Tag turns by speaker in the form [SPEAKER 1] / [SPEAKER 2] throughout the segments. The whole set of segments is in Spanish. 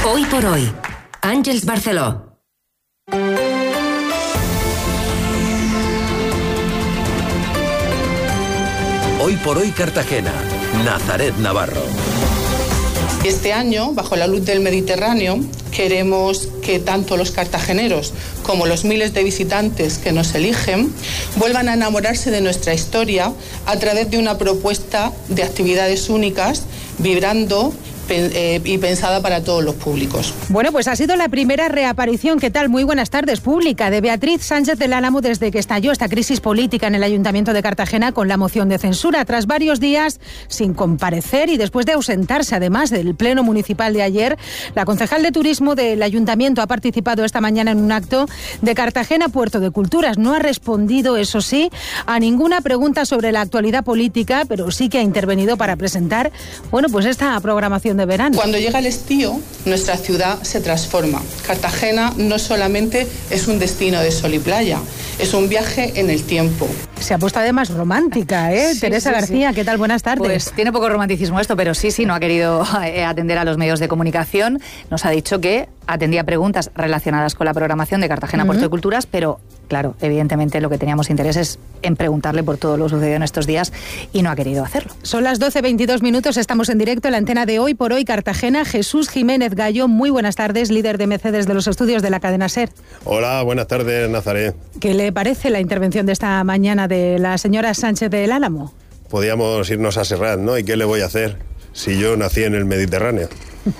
[SPEAKER 1] Hoy por hoy, Àngels Barceló.
[SPEAKER 2] Hoy por hoy Cartagena, Nazaret Navarro.
[SPEAKER 3] Este año, bajo la luz del Mediterráneo, queremos que tanto los cartageneros como los miles de visitantes que nos eligen vuelvan a enamorarse de nuestra historia a través de una propuesta de actividades únicas, vibrando y pensada para todos los públicos.
[SPEAKER 4] Bueno, pues ha sido la primera reaparición, ¿qué tal? Muy buenas tardes, pública, de Beatriz Sánchez del Álamo desde que estalló esta crisis política en el Ayuntamiento de Cartagena con la moción de censura. Tras varios días sin comparecer y después de ausentarse además del pleno municipal de ayer, la concejal de Turismo del Ayuntamiento ha participado esta mañana en un acto de Cartagena Puerto de Culturas. No ha respondido, eso sí, a ninguna pregunta sobre la actualidad política, pero sí que ha intervenido para presentar, bueno, pues esta programación de verano.
[SPEAKER 3] Cuando llega el estío, nuestra ciudad se transforma. Cartagena no solamente es un destino de sol y playa, es un viaje en el tiempo.
[SPEAKER 4] Se ha puesto además romántica, ¿eh?
[SPEAKER 5] Sí,
[SPEAKER 4] Teresa García, ¿qué tal? Buenas tardes.
[SPEAKER 5] Pues tiene poco romanticismo esto, pero sí, no ha querido atender a los medios de comunicación. Nos ha dicho que atendía preguntas relacionadas con la programación de Cartagena Puerto de Culturas, pero claro, evidentemente lo que teníamos interés es en preguntarle por todo lo sucedido en estos días y no ha querido hacerlo.
[SPEAKER 4] Son las 12:22 minutos, estamos en directo en la antena de Hoy por Hoy Cartagena. Jesús Jiménez Gallo, muy buenas tardes, líder de MC desde los estudios de la cadena SER.
[SPEAKER 6] Hola, buenas tardes, Nazaret.
[SPEAKER 4] ¿Qué le parece la intervención de esta mañana de la señora Sánchez del Álamo?
[SPEAKER 6] Podíamos irnos a Serrat, ¿no? ¿Y qué le voy a hacer si yo nací en el Mediterráneo?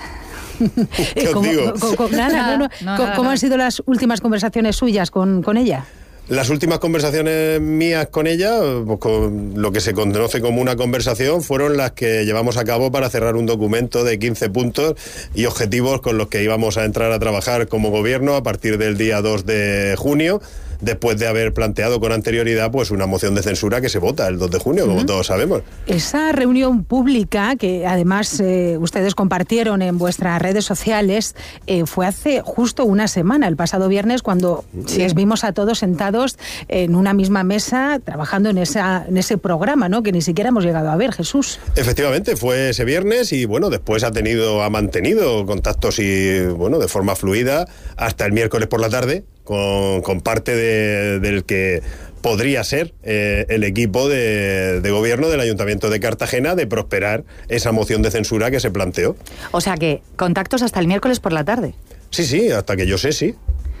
[SPEAKER 6] ¿Qué os digo?
[SPEAKER 4] ¿Cómo han sido las últimas conversaciones suyas con ella?
[SPEAKER 6] Las últimas conversaciones mías con ella, pues con lo que se conoce como una conversación, fueron las que llevamos a cabo para cerrar un documento de 15 puntos y objetivos con los que íbamos a entrar a trabajar como gobierno a partir del día 2 de junio, después de haber planteado con anterioridad pues una moción de censura que se vota el 2 de junio, como todos sabemos. Esa
[SPEAKER 4] reunión pública, que además ustedes compartieron en vuestras redes sociales, fue hace justo una semana, el pasado viernes, cuando les vimos a todos sentados en una misma mesa, trabajando en ese programa, ¿no? Que ni siquiera hemos llegado a ver, Jesús.
[SPEAKER 6] Efectivamente, fue ese viernes y bueno, después ha mantenido contactos y bueno, de forma fluida hasta el miércoles por la tarde, con parte del que podría ser el equipo de gobierno del Ayuntamiento de Cartagena de prosperar esa moción de censura que se planteó.
[SPEAKER 5] O sea que contactos hasta el miércoles por la tarde.
[SPEAKER 6] Sí, hasta que yo sé, sí.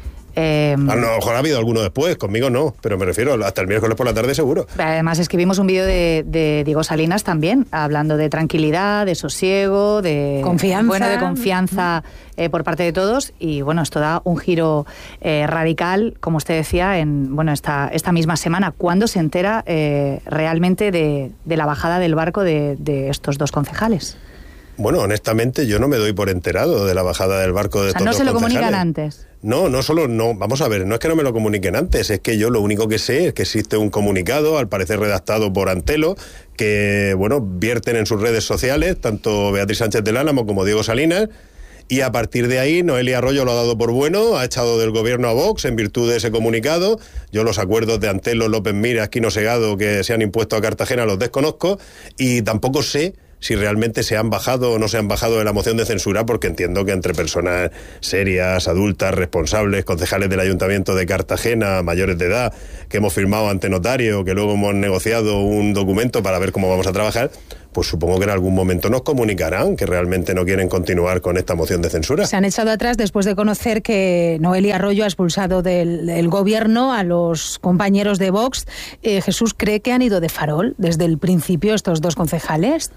[SPEAKER 6] A lo mejor ha habido alguno después, conmigo no, pero me refiero hasta el miércoles por la tarde seguro.
[SPEAKER 5] Además escribimos un vídeo de Diego Salinas también, hablando de tranquilidad, de sosiego, de
[SPEAKER 4] confianza,
[SPEAKER 5] de confianza por parte de todos, y bueno, esto da un giro radical, como usted decía, en esta misma semana. ¿Cuándo se entera realmente de la bajada del barco de estos dos concejales?
[SPEAKER 6] Bueno, honestamente yo no me doy por enterado de la bajada del barco de estos dos concejales.
[SPEAKER 5] ¿No se lo comunican antes?
[SPEAKER 6] No, vamos a ver, no es que no me lo comuniquen antes, es que yo lo único que sé es que existe un comunicado, al parecer redactado por Antelo, que, bueno, vierten en sus redes sociales, tanto Beatriz Sánchez del Álamo como Diego Salinas, y a partir de ahí Noelia Arroyo lo ha dado por bueno, ha echado del gobierno a Vox en virtud de ese comunicado. Yo los acuerdos de Antelo, López Mira, Esquino Segado que se han impuesto a Cartagena los desconozco, y tampoco sé si realmente se han bajado o no se han bajado de la moción de censura, porque entiendo que entre personas serias, adultas, responsables, concejales del Ayuntamiento de Cartagena, mayores de edad, que hemos firmado ante notario, que luego hemos negociado un documento para ver cómo vamos a trabajar, pues supongo que en algún momento nos comunicarán que realmente no quieren continuar con esta moción de censura.
[SPEAKER 4] Se han echado atrás después de conocer que Noelia Arroyo ha expulsado del gobierno a los compañeros de Vox. Jesús, ¿cree que han ido de farol desde el principio estos dos concejales?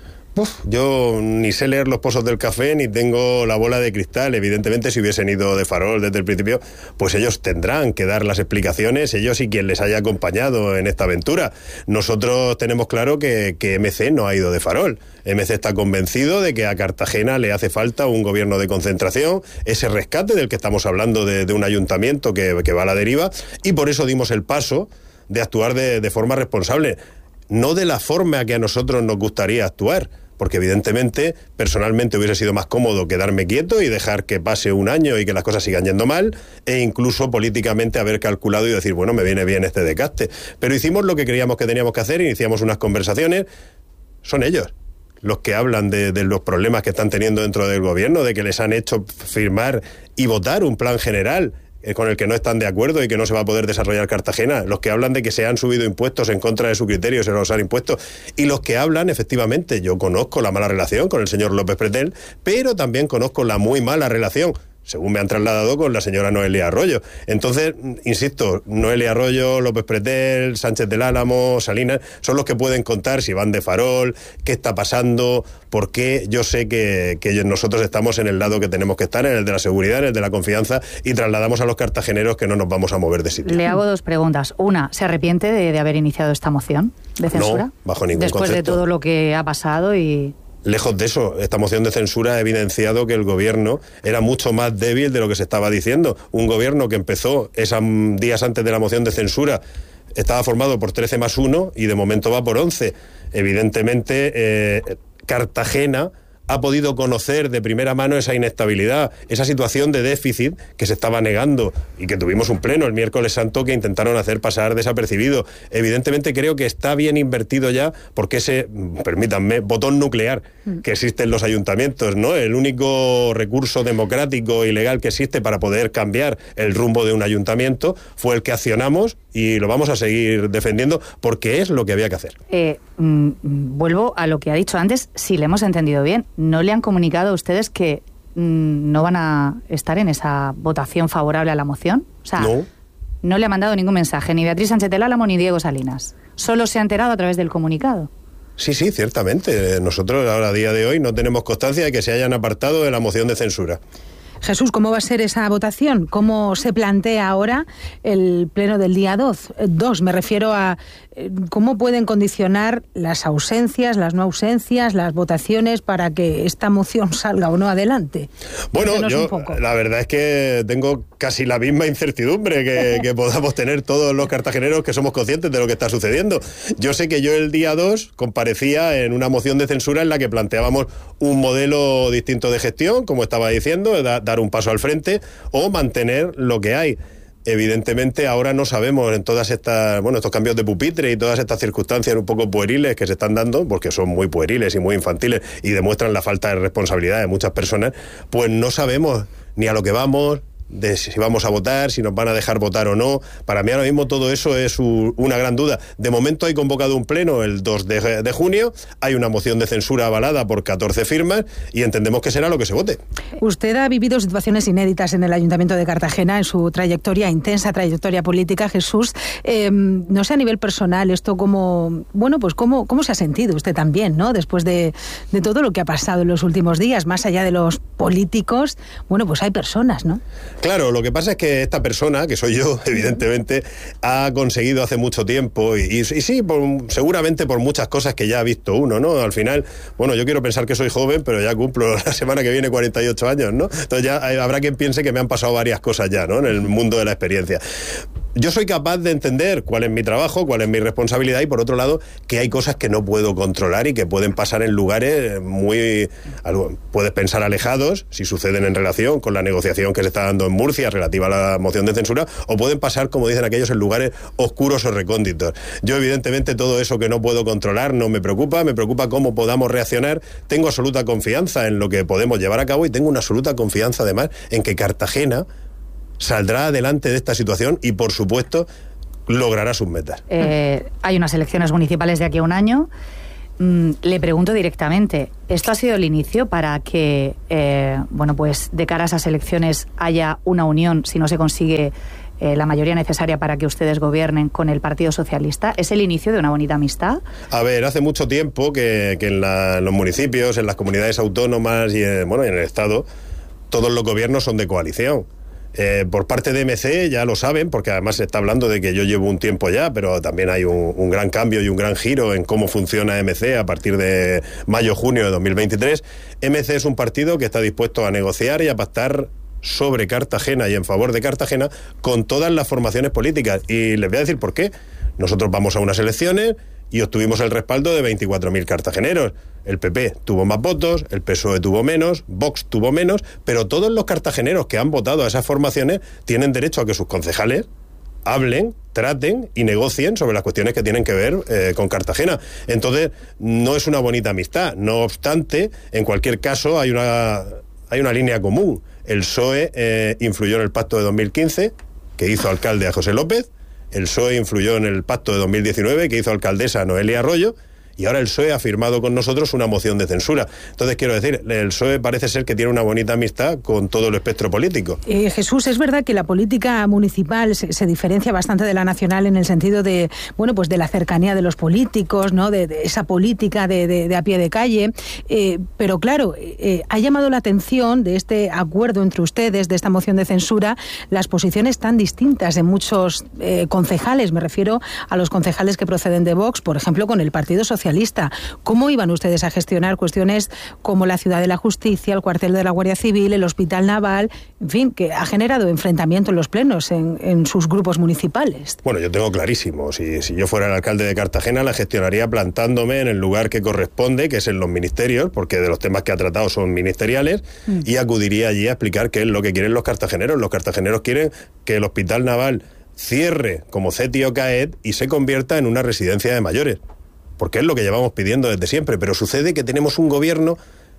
[SPEAKER 6] Yo ni sé leer los pozos del café ni tengo la bola de cristal. Evidentemente, si hubiesen ido de farol desde el principio, pues ellos tendrán que dar las explicaciones, ellos y quien les haya acompañado en esta aventura. Nosotros tenemos claro que MC no ha ido de farol. MC está convencido de que a Cartagena le hace falta un gobierno de concentración, ese rescate del que estamos hablando de un ayuntamiento que va a la deriva, y por eso dimos el paso de actuar de forma responsable, no de la forma que a nosotros nos gustaría actuar, porque evidentemente, personalmente hubiese sido más cómodo quedarme quieto y dejar que pase un año y que las cosas sigan yendo mal, e incluso políticamente haber calculado y decir, bueno, me viene bien este desgaste. Pero hicimos lo que creíamos que teníamos que hacer, iniciamos unas conversaciones, son ellos los que hablan de los problemas que están teniendo dentro del gobierno, de que les han hecho firmar y votar un plan general con el que no están de acuerdo y que no se va a poder desarrollar Cartagena, los que hablan de que se han subido impuestos en contra de su criterio, se los han impuesto, y los que hablan, efectivamente, yo conozco la mala relación con el señor López Pretel, pero también conozco la muy mala relación, según me han trasladado, con la señora Noelia Arroyo. Entonces, insisto, Noelia Arroyo, López Pretel, Sánchez del Álamo, Salinas, son los que pueden contar si van de farol, qué está pasando, por qué. Yo sé que nosotros estamos en el lado que tenemos que estar, en el de la seguridad, en el de la confianza, y trasladamos a los cartageneros que no nos vamos a mover de sitio.
[SPEAKER 5] Le hago dos preguntas. Una, ¿se arrepiente de haber iniciado esta moción de censura?
[SPEAKER 6] No, bajo ningún
[SPEAKER 5] Después
[SPEAKER 6] concepto.
[SPEAKER 5] de todo lo que ha pasado y...
[SPEAKER 6] Lejos de eso, esta moción de censura ha evidenciado que el gobierno era mucho más débil de lo que se estaba diciendo. Un gobierno que empezó esos días antes de la moción de censura estaba formado por 13 más 1 y de momento va por 11. Evidentemente, Cartagena ha podido conocer de primera mano esa inestabilidad, esa situación de déficit que se estaba negando y que tuvimos un pleno el miércoles santo que intentaron hacer pasar desapercibido. Evidentemente creo que está bien invertido ya porque ese, permítanme, botón nuclear que existe en los ayuntamientos, ¿no? El único recurso democrático y legal que existe para poder cambiar el rumbo de un ayuntamiento fue el que accionamos y lo vamos a seguir defendiendo porque es lo que había que hacer.
[SPEAKER 5] Vuelvo a lo que ha dicho antes, si le hemos entendido bien. ¿No le han comunicado a ustedes que no van a estar en esa votación favorable a la moción? O sea, no le ha mandado ningún mensaje, ni Beatriz Sánchez del Álamo ni Diego Salinas. Solo se ha enterado a través del comunicado.
[SPEAKER 6] Sí, ciertamente. Nosotros ahora a día de hoy no tenemos constancia de que se hayan apartado de la moción de censura.
[SPEAKER 4] Jesús, ¿cómo va a ser esa votación? ¿Cómo se plantea ahora el pleno del día 2? Me refiero a cómo pueden condicionar las ausencias, las no ausencias, las votaciones para que esta moción salga o no adelante.
[SPEAKER 6] Bueno, yo la verdad es que tengo casi la misma incertidumbre que podamos tener todos los cartageneros que somos conscientes de lo que está sucediendo. Yo sé que yo el día 2 comparecía en una moción de censura en la que planteábamos un modelo distinto de gestión, como estaba diciendo, dar un paso al frente o mantener lo que hay. Evidentemente ahora no sabemos en todas estas, estos cambios de pupitre y todas estas circunstancias un poco pueriles que se están dando, porque son muy pueriles y muy infantiles y demuestran la falta de responsabilidad de muchas personas, pues no sabemos ni a lo que vamos, de si vamos a votar, si nos van a dejar votar o no. Para mí ahora mismo todo eso es una gran duda. De momento hay convocado un pleno el 2 de junio, hay una moción de censura avalada por 14 firmas y entendemos que será lo que se vote.
[SPEAKER 4] Usted ha vivido situaciones inéditas en el Ayuntamiento de Cartagena en su trayectoria, intensa trayectoria política, Jesús. No sé a nivel personal esto cómo se ha sentido usted también, ¿no? Después de todo lo que ha pasado en los últimos días, más allá de los políticos, pues hay personas, ¿no?
[SPEAKER 6] Claro, lo que pasa es que esta persona, que soy yo, evidentemente, ha conseguido hace mucho tiempo y sí, seguramente por muchas cosas que ya ha visto uno, ¿no? Al final, yo quiero pensar que soy joven, pero ya cumplo la semana que viene 48 años, ¿no? Entonces ya habrá quien piense que me han pasado varias cosas ya, ¿no? En el mundo de la experiencia. Yo soy capaz de entender cuál es mi trabajo, cuál es mi responsabilidad y, por otro lado, que hay cosas que no puedo controlar y que pueden pasar en lugares puedes pensar alejados, si suceden en relación con la negociación que se está dando en Murcia relativa a la moción de censura, o pueden pasar, como dicen aquellos, en lugares oscuros o recónditos. Yo, evidentemente, todo eso que no puedo controlar no me preocupa cómo podamos reaccionar. Tengo absoluta confianza en lo que podemos llevar a cabo y tengo una absoluta confianza, además, en que Cartagena saldrá adelante de esta situación y, por supuesto, logrará sus metas.
[SPEAKER 5] Hay unas elecciones municipales de aquí a un año. Le pregunto directamente, ¿esto ha sido el inicio para que, de cara a esas elecciones haya una unión si no se consigue la mayoría necesaria para que ustedes gobiernen con el Partido Socialista? ¿Es el inicio de una bonita amistad?
[SPEAKER 6] A ver, hace mucho tiempo que en los municipios, en las comunidades autónomas y en el Estado, todos los gobiernos son de coalición. Por parte de MC ya lo saben, porque además se está hablando de que yo llevo un tiempo ya, pero también hay un gran cambio y un gran giro en cómo funciona MC a partir de mayo-junio de 2023. MC es un partido que está dispuesto a negociar y a pactar sobre Cartagena y en favor de Cartagena con todas las formaciones políticas. Y les voy a decir por qué. Nosotros vamos a unas elecciones y obtuvimos el respaldo de 24.000 cartageneros. El PP tuvo más votos, el PSOE tuvo menos, Vox tuvo menos, pero todos los cartageneros que han votado a esas formaciones tienen derecho a que sus concejales hablen, traten y negocien sobre las cuestiones que tienen que ver con Cartagena. Entonces, no es una bonita amistad. No obstante, en cualquier caso, hay una línea común. El PSOE influyó en el pacto de 2015, que hizo alcalde a José López. El PSOE influyó en el pacto de 2019, que hizo alcaldesa a Noelia Arroyo. Y ahora el PSOE ha firmado con nosotros una moción de censura. Entonces, quiero decir, el PSOE parece ser que tiene una bonita amistad con todo el espectro político.
[SPEAKER 4] Jesús, es verdad que la política municipal se diferencia bastante de la nacional en el sentido de, bueno, pues de la cercanía de los políticos, ¿no? De esa política de a pie de calle. Pero claro, ha llamado la atención de este acuerdo entre ustedes, de esta moción de censura, las posiciones tan distintas de muchos concejales. Me refiero a los concejales que proceden de Vox, por ejemplo, con el Partido Socialista. ¿Cómo iban ustedes a gestionar cuestiones como la Ciudad de la Justicia, el cuartel de la Guardia Civil, el Hospital Naval, en fin, que ha generado enfrentamiento en los plenos, en sus grupos municipales?
[SPEAKER 6] Bueno, yo tengo clarísimo, si yo fuera el alcalde de Cartagena, la gestionaría plantándome en el lugar que corresponde, que es en los ministerios, porque de los temas que ha tratado son ministeriales, y acudiría allí a explicar qué es lo que quieren los cartageneros. Los cartageneros quieren que el Hospital Naval cierre como CETI o CAED y se convierta en una residencia de mayores, porque es lo que llevamos pidiendo desde siempre. Pero sucede que tenemos un gobierno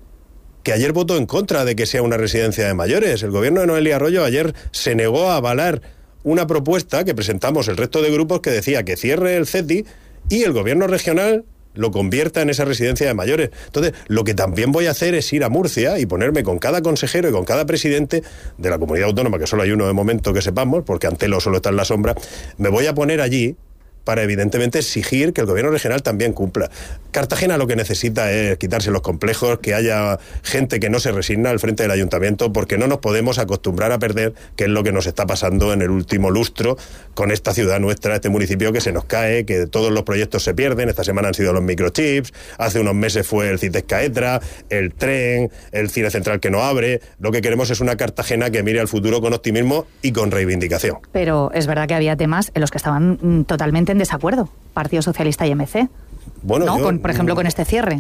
[SPEAKER 6] que ayer votó en contra de que sea una residencia de mayores. El gobierno de Noelia Arroyo ayer se negó a avalar una propuesta que presentamos el resto de grupos que decía que cierre el CETI y el gobierno regional lo convierta en esa residencia de mayores. Entonces, lo que también voy a hacer es ir a Murcia y ponerme con cada consejero y con cada presidente de la comunidad autónoma, que solo hay uno de momento que sepamos, porque Antelo solo está en la sombra. Me voy a poner allí para evidentemente exigir que el gobierno regional también cumpla. Cartagena lo que necesita es quitarse los complejos, que haya gente que no se resigna al frente del ayuntamiento, porque no nos podemos acostumbrar a perder, que es lo que nos está pasando en el último lustro con esta ciudad nuestra, este municipio que se nos cae, que todos los proyectos se pierden. Esta semana han sido los microchips, hace unos meses fue el CITES Caetra, el tren, el cine central que no abre. Lo que queremos es una Cartagena que mire al futuro con optimismo y con reivindicación.
[SPEAKER 5] Pero es verdad que había temas en los que estaban totalmente en desacuerdo, Partido Socialista y MC. Bueno, ¿no? Por ejemplo, con este cierre.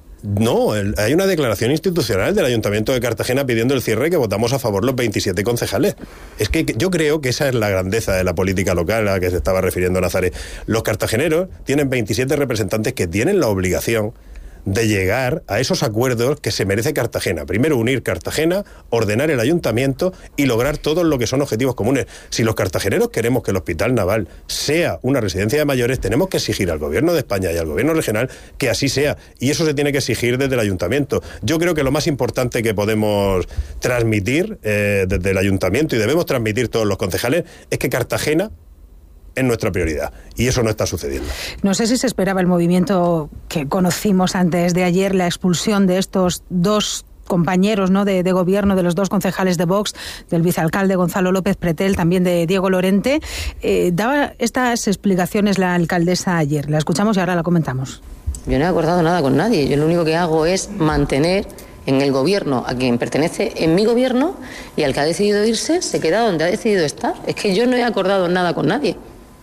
[SPEAKER 6] No, hay una declaración institucional del Ayuntamiento de Cartagena pidiendo el cierre, que votamos a favor los 27 concejales. Es que yo creo que esa es la grandeza de la política local a la que se estaba refiriendo Nazaret. Los cartageneros tienen 27 representantes que tienen la obligación de llegar a esos acuerdos que se merece Cartagena. Primero, unir Cartagena, ordenar el ayuntamiento y lograr todos lo que son objetivos comunes. Si los cartageneros queremos que el Hospital Naval sea una residencia de mayores, tenemos que exigir al Gobierno de España y al Gobierno regional que así sea. Y eso se tiene que exigir desde el ayuntamiento. Yo creo que lo más importante que podemos transmitir desde el ayuntamiento, y debemos transmitir todos los concejales, es que Cartagena es nuestra prioridad, y eso no está sucediendo.
[SPEAKER 4] No sé si se esperaba el movimiento que conocimos antes de ayer, la expulsión de estos dos compañeros, ¿no?, de gobierno, de los dos concejales de Vox, del vicealcalde Gonzalo López Pretel, también de Diego Lorente. Daba estas explicaciones la alcaldesa ayer. La escuchamos y ahora la comentamos.
[SPEAKER 7] Yo no he acordado nada con nadie. Yo lo único que hago es mantener en el gobierno a quien pertenece en mi gobierno, y al que ha decidido irse se queda donde ha decidido estar. Es que yo no he acordado nada con nadie.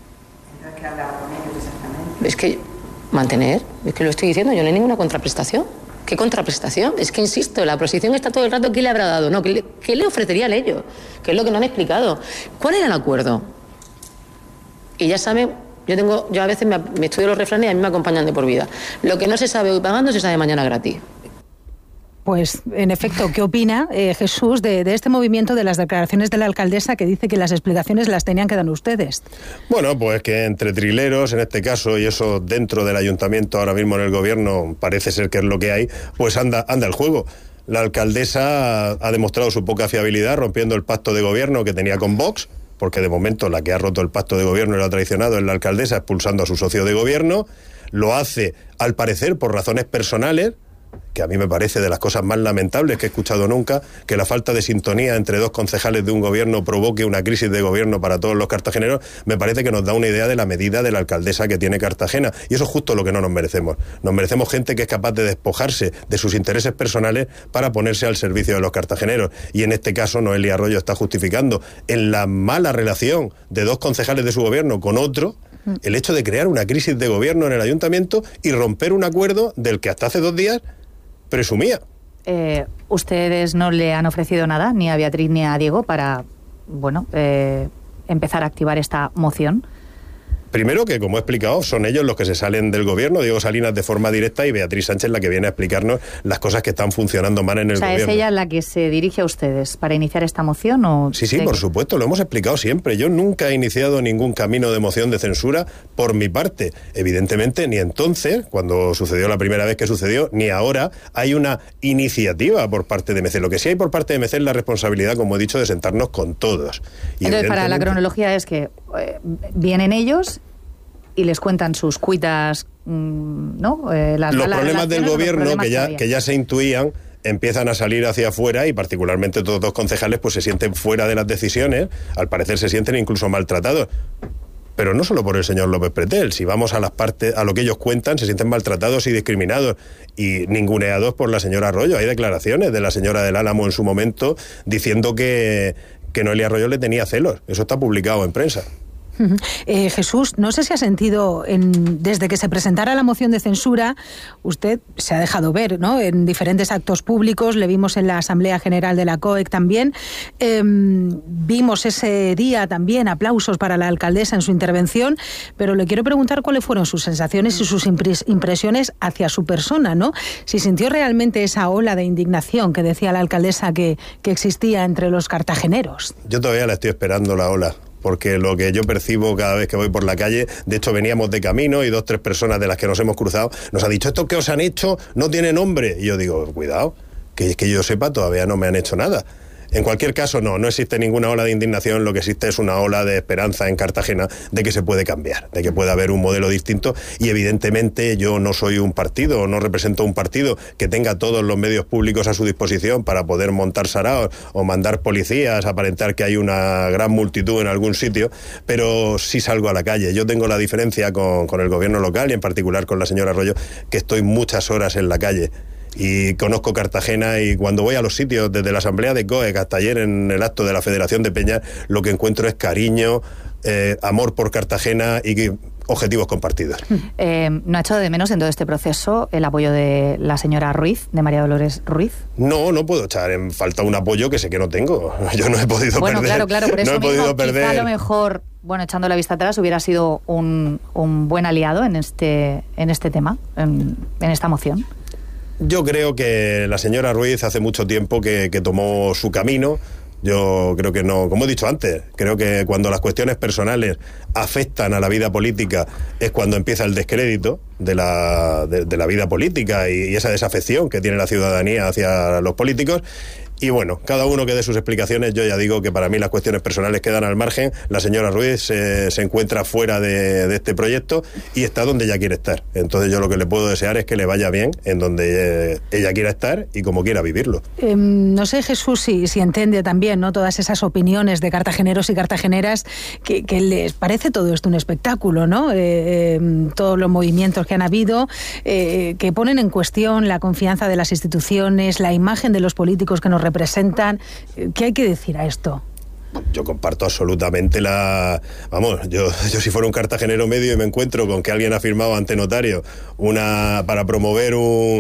[SPEAKER 7] ¿Qué hablaba con ellos exactamente? Es que mantener, es que lo estoy diciendo, yo no hay ninguna contraprestación. ¿Qué contraprestación? Es que insisto, la oposición está todo el rato, ¿qué le habrá dado? No, ¿qué le ofrecería a ellos? Que es lo que no han explicado. ¿Cuál era el acuerdo? Y ya saben, yo a veces me estudio los refranes y a mí me acompañan de por vida. Lo que no se sabe hoy pagando se sabe mañana gratis.
[SPEAKER 4] Pues, en efecto, ¿qué opina Jesús de este movimiento, de las declaraciones de la alcaldesa, que dice que las explicaciones las tenían que dar ustedes?
[SPEAKER 6] Bueno, pues que entre trileros, en este caso, y eso dentro del ayuntamiento, ahora mismo en el gobierno, parece ser que es lo que hay, pues anda el juego. La alcaldesa ha demostrado su poca fiabilidad rompiendo el pacto de gobierno que tenía con Vox, porque de momento la que ha roto el pacto de gobierno y lo ha traicionado es la alcaldesa, expulsando a su socio de gobierno. Lo hace, al parecer, por razones personales, que a mí me parece de las cosas más lamentables que he escuchado nunca, que la falta de sintonía entre dos concejales de un gobierno provoque una crisis de gobierno para todos los cartageneros. Me parece que nos da una idea de la medida de la alcaldesa que tiene Cartagena, y eso es justo lo que no nos merecemos. Nos merecemos gente que es capaz de despojarse de sus intereses personales para ponerse al servicio de los cartageneros, y en este caso Noelia Arroyo está justificando en la mala relación de dos concejales de su gobierno con otro el hecho de crear una crisis de gobierno en el ayuntamiento y romper un acuerdo del que hasta hace 2 días presumía. ¿
[SPEAKER 5] ¿Ustedes no le han ofrecido nada, ni a Beatriz ni a Diego, para, empezar a activar esta moción?
[SPEAKER 6] Primero que, como he explicado, son ellos los que se salen del gobierno, Diego Salinas de forma directa y Beatriz Sánchez la que viene a explicarnos las cosas que están funcionando mal en el gobierno.
[SPEAKER 5] ¿Es ella la que se dirige a ustedes para iniciar esta moción? ¿O
[SPEAKER 6] Sí, por supuesto, lo hemos explicado siempre. Yo nunca he iniciado ningún camino de moción de censura por mi parte. Evidentemente, ni entonces, cuando sucedió la primera vez que sucedió, ni ahora hay una iniciativa por parte de MC. Lo que sí hay por parte de MC es la responsabilidad, como he dicho, de sentarnos con todos. Y
[SPEAKER 5] entonces, para la cronología es que vienen ellos y les cuentan sus cuitas, ¿no?
[SPEAKER 6] Los problemas del gobierno que ya se intuían empiezan a salir hacia afuera y particularmente todos los concejales pues se sienten fuera de las decisiones, al parecer se sienten incluso maltratados. Pero no solo por el señor López Pretel, si vamos a las partes, a lo que ellos cuentan, se sienten maltratados y discriminados y ninguneados por la señora Arroyo. Hay declaraciones de la señora del Álamo en su momento diciendo que Noelia Arroyo le tenía celos. Eso está publicado en prensa.
[SPEAKER 4] Jesús, no sé si ha sentido, desde que se presentara la moción de censura, usted se ha dejado ver, ¿no?, en diferentes actos públicos, le vimos en la Asamblea General de la COEC también, vimos ese día también aplausos para la alcaldesa en su intervención, pero le quiero preguntar cuáles fueron sus sensaciones y sus impresiones hacia su persona, ¿no? Si sintió realmente esa ola de indignación que decía la alcaldesa que existía entre los cartageneros.
[SPEAKER 6] Yo todavía la estoy esperando, la ola. Porque lo que yo percibo cada vez que voy por la calle, de hecho veníamos de camino y 2 o 3 personas de las que nos hemos cruzado nos han dicho, esto que os han hecho no tiene nombre. Y yo digo, cuidado, que yo sepa todavía no me han hecho nada. En cualquier caso, no existe ninguna ola de indignación, lo que existe es una ola de esperanza en Cartagena de que se puede cambiar, de que puede haber un modelo distinto y evidentemente yo no soy un partido, no represento un partido que tenga todos los medios públicos a su disposición para poder montar saraos o mandar policías, aparentar que hay una gran multitud en algún sitio, pero sí salgo a la calle. Yo tengo la diferencia con el gobierno local y en particular con la señora Arroyo, que estoy muchas horas en la calle. Y conozco Cartagena y cuando voy a los sitios, desde la Asamblea de COEC hasta ayer en el acto de la Federación de Peñas, lo que encuentro es cariño, amor por Cartagena y objetivos compartidos.
[SPEAKER 5] ¿No ha echado de menos en todo este proceso el apoyo de la señora Ruiz, de María Dolores Ruiz?
[SPEAKER 6] No puedo echar en falta un apoyo que sé que no tengo. Yo no he podido perder.
[SPEAKER 5] Claro, por eso
[SPEAKER 6] no he podido perder.
[SPEAKER 5] Quizá a lo mejor, echando la vista atrás, hubiera sido un buen aliado en este tema, en esta moción.
[SPEAKER 6] Yo creo que la señora Ruiz hace mucho tiempo que tomó su camino. Yo creo que no, como he dicho antes, creo que cuando las cuestiones personales afectan a la vida política es cuando empieza el descrédito de la vida política y esa desafección que tiene la ciudadanía hacia los políticos. Y bueno, cada uno que dé sus explicaciones. Yo ya digo que para mí las cuestiones personales quedan al margen. La señora Ruiz se encuentra fuera de este proyecto y está donde ella quiere estar. Entonces yo lo que le puedo desear es que le vaya bien en donde ella quiera estar y como quiera vivirlo.
[SPEAKER 4] No sé, Jesús, si entiende también, ¿no?, todas esas opiniones de cartageneros y cartageneras que les parece todo esto un espectáculo, ¿no? Todos los movimientos que han habido, que ponen en cuestión la confianza de las instituciones, la imagen de los políticos que nos representan. ¿Qué hay que decir a esto?
[SPEAKER 6] Yo comparto absolutamente yo si fuera un cartagenero medio y me encuentro con que alguien ha firmado ante notario para promover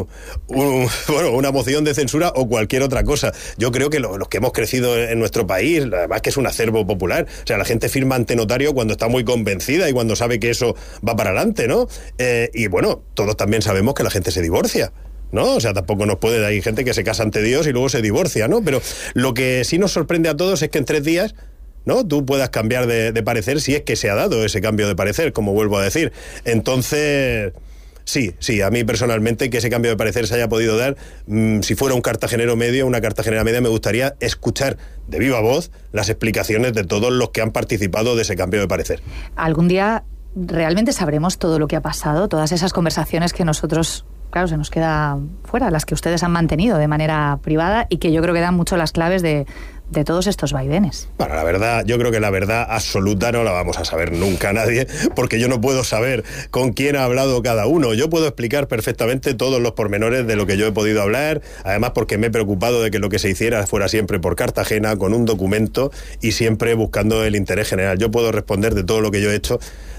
[SPEAKER 6] una moción de censura o cualquier otra cosa. Yo creo que los que hemos crecido en nuestro país, además que es un acervo popular, o sea, la gente firma ante notario cuando está muy convencida y cuando sabe que eso va para adelante, ¿no? Y bueno, todos también sabemos que la gente se divorcia, ¿no? O sea, tampoco nos puede, hay gente que se casa ante Dios y luego se divorcia, ¿no? Pero lo que sí nos sorprende a todos es que en 3 días, ¿no?, tú puedas cambiar de parecer, si es que se ha dado ese cambio de parecer, como vuelvo a decir. Entonces, sí, a mí personalmente que ese cambio de parecer se haya podido dar, si fuera un cartagenero medio, una cartagenera media, me gustaría escuchar de viva voz las explicaciones de todos los que han participado de ese cambio de parecer.
[SPEAKER 5] Algún día realmente sabremos todo lo que ha pasado, todas esas conversaciones que nosotros, claro, se nos queda fuera, las que ustedes han mantenido de manera privada y que yo creo que dan mucho las claves de todos estos vaivenes.
[SPEAKER 6] Bueno, la verdad, yo creo que la verdad absoluta no la vamos a saber nunca nadie, porque yo no puedo saber con quién ha hablado cada uno. Yo puedo explicar perfectamente todos los pormenores de lo que yo he podido hablar, además porque me he preocupado de que lo que se hiciera fuera siempre por Cartagena, con un documento y siempre buscando el interés general. Yo puedo responder de todo lo que yo he hecho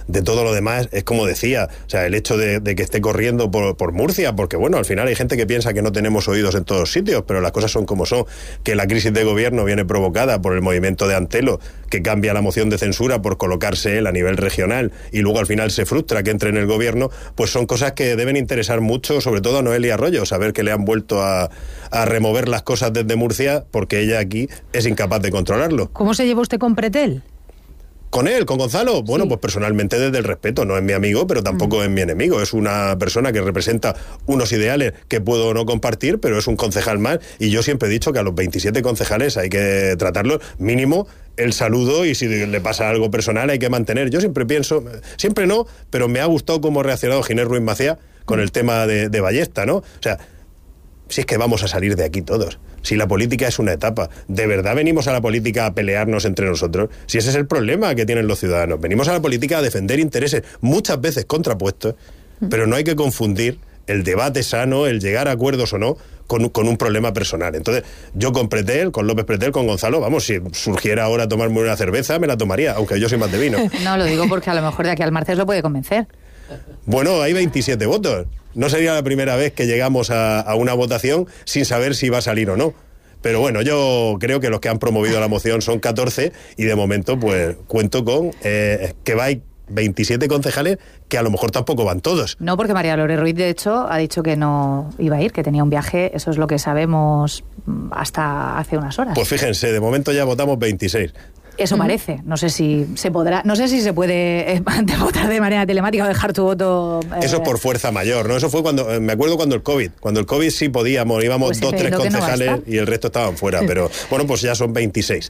[SPEAKER 6] de todo lo demás es como decía, o sea, el hecho de que esté corriendo por Murcia, porque bueno, al final hay gente que piensa que no tenemos oídos en todos sitios, pero las cosas son como son, que la crisis de gobierno viene provocada por el movimiento de Antelo, que cambia la moción de censura por colocarse él a nivel regional y luego al final se frustra que entre en el gobierno, pues son cosas que deben interesar mucho, sobre todo a Noelia Arroyo, saber que le han vuelto a remover las cosas desde Murcia porque ella aquí es incapaz de controlarlo.
[SPEAKER 4] ¿Cómo se lleva usted con Pretel?
[SPEAKER 6] ¿Con él, con Gonzalo? Bueno, sí. Pues personalmente desde el respeto, no es mi amigo, pero tampoco es mi enemigo. Es una persona que representa unos ideales que puedo no compartir, pero es un concejal más, y yo siempre he dicho que a los 27 concejales hay que tratarlos mínimo el saludo, y si le pasa algo personal hay que mantener. Yo siempre pienso, siempre no, pero me ha gustado cómo ha reaccionado Ginés Ruiz Maciá con el tema de Ballesta, ¿no? O sea, si es que vamos a salir de aquí todos. Si la política es una etapa, ¿de verdad venimos a la política a pelearnos entre nosotros? Si ese es el problema que tienen los ciudadanos. Venimos a la política a defender intereses muchas veces contrapuestos, pero no hay que confundir el debate sano, el llegar a acuerdos o no, con un problema personal. Entonces, yo con Pretel, con López Pretel, con Gonzalo, vamos, si surgiera ahora tomarme una cerveza, me la tomaría, aunque yo soy más de vino.
[SPEAKER 5] No, lo digo porque a lo mejor de aquí al martes lo puede convencer.
[SPEAKER 6] Bueno, hay 27 votos. No sería la primera vez que llegamos a una votación sin saber si va a salir o no. Pero bueno, yo creo que los que han promovido la moción son 14 y de momento pues cuento con que hay 27 concejales que a lo mejor tampoco van todos.
[SPEAKER 5] No, porque María Lore Ruiz de hecho ha dicho que no iba a ir, que tenía un viaje, eso es lo que sabemos hasta hace unas horas.
[SPEAKER 6] Pues fíjense, de momento ya votamos 26.
[SPEAKER 5] Eso parece. No sé si se podrá, no sé si se puede votar de manera telemática o dejar tu voto.
[SPEAKER 6] Eso es por fuerza mayor, ¿no? Eso fue cuando, me acuerdo cuando el COVID sí podíamos, íbamos pues 2-3 concejales no y el resto estaban fuera, pero bueno, pues ya son 26.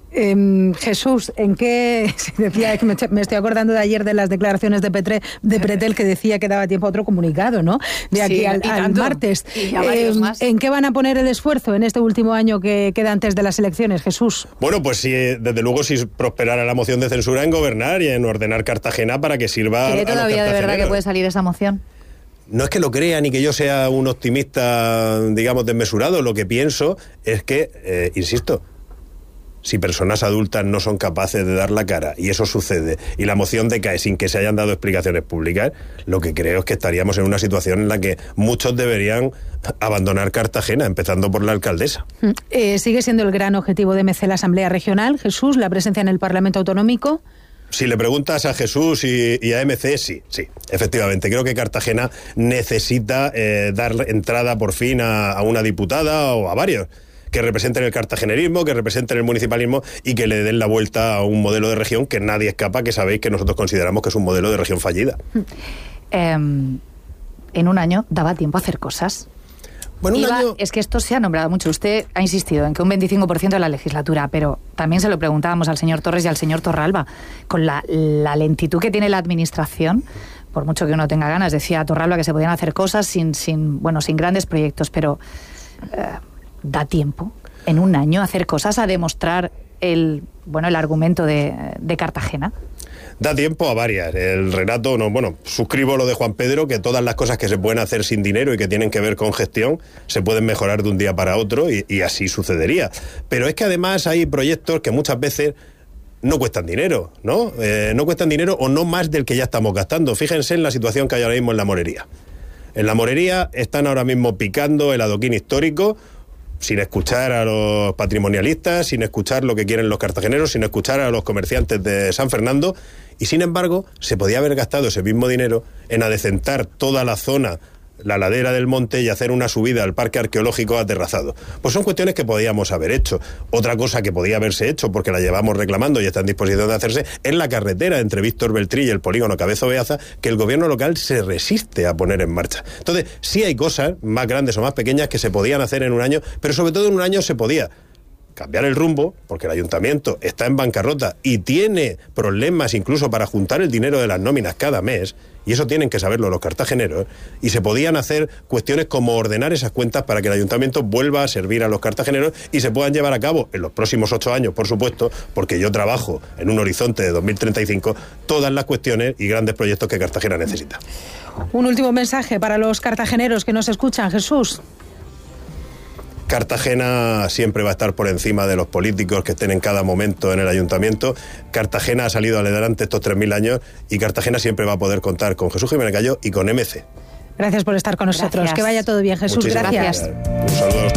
[SPEAKER 4] Jesús, ¿en qué? Decía que me estoy acordando de ayer de las declaraciones de Pretel, que decía que daba tiempo a otro comunicado, ¿no? De aquí al martes. ¿En qué van a poner el esfuerzo en este último año que queda antes de las elecciones, Jesús?
[SPEAKER 6] Bueno, pues sí, desde luego si prosperara la moción de censura, en gobernar y en ordenar Cartagena para que sirva a los cartageneros.
[SPEAKER 5] ¿Cree todavía de verdad que puede salir esa moción?
[SPEAKER 6] No es que lo crea ni que yo sea un optimista, digamos, desmesurado. Lo que pienso es que, insisto, si personas adultas no son capaces de dar la cara y eso sucede y la moción decae sin que se hayan dado explicaciones públicas, lo que creo es que estaríamos en una situación en la que muchos deberían abandonar Cartagena, empezando por la alcaldesa.
[SPEAKER 4] ¿Sigue siendo el gran objetivo de MC la Asamblea Regional, Jesús, la presencia en el Parlamento Autonómico?
[SPEAKER 6] Si le preguntas a Jesús y a MC, sí, efectivamente. Creo que Cartagena necesita dar entrada por fin a una diputada o a varios que representen el cartagenerismo, que representen el municipalismo y que le den la vuelta a un modelo de región que nadie escapa, que sabéis que nosotros consideramos que es un modelo de región fallida.
[SPEAKER 5] En un año daba tiempo a hacer cosas.
[SPEAKER 6] Bueno,
[SPEAKER 5] es que esto se ha nombrado mucho. Usted ha insistido en que un 25% de la legislatura, pero también se lo preguntábamos al señor Torres y al señor Torralba, con la lentitud que tiene la administración, por mucho que uno tenga ganas, decía Torralba que se podían hacer cosas sin grandes proyectos, pero da tiempo en un año a hacer cosas, a demostrar el argumento de Cartagena.
[SPEAKER 6] Da tiempo a varias. El relato, suscribo lo de Juan Pedro, que todas las cosas que se pueden hacer sin dinero y que tienen que ver con gestión se pueden mejorar de un día para otro y así sucedería. Pero es que además hay proyectos que muchas veces no cuestan dinero, ¿no? No cuestan dinero o no más del que ya estamos gastando. Fíjense en la situación que hay ahora mismo en La Morería. En La Morería están ahora mismo picando el adoquín histórico, sin escuchar a los patrimonialistas, sin escuchar lo que quieren los cartageneros, sin escuchar a los comerciantes de San Fernando, y sin embargo se podía haber gastado ese mismo dinero en adecentar toda la zona, la ladera del monte, y hacer una subida al parque arqueológico aterrazado. Pues son cuestiones que podíamos haber hecho. Otra cosa que podía haberse hecho, porque la llevamos reclamando y está en disposición de hacerse, es la carretera entre Víctor Beltrí y el polígono Cabezo Beaza, que el gobierno local se resiste a poner en marcha. Entonces, sí hay cosas más grandes o más pequeñas que se podían hacer en un año, pero sobre todo en un año se podía cambiar el rumbo, porque el ayuntamiento está en bancarrota y tiene problemas incluso para juntar el dinero de las nóminas cada mes, y eso tienen que saberlo los cartageneros, y se podían hacer cuestiones como ordenar esas cuentas para que el ayuntamiento vuelva a servir a los cartageneros y se puedan llevar a cabo en los próximos 8 años, por supuesto, porque yo trabajo en un horizonte de 2035, todas las cuestiones y grandes proyectos que Cartagena necesita.
[SPEAKER 4] Un último mensaje para los cartageneros que nos escuchan, Jesús.
[SPEAKER 6] Cartagena siempre va a estar por encima de los políticos que estén en cada momento en el ayuntamiento. Cartagena ha salido adelante estos 3.000 años y Cartagena siempre va a poder contar con Jesús Jiménez Gallo y con MC.
[SPEAKER 4] Gracias por estar con nosotros.
[SPEAKER 5] Gracias.
[SPEAKER 4] Que vaya todo bien, Jesús.
[SPEAKER 6] Muchísimas
[SPEAKER 4] Gracias.
[SPEAKER 6] Un saludo a los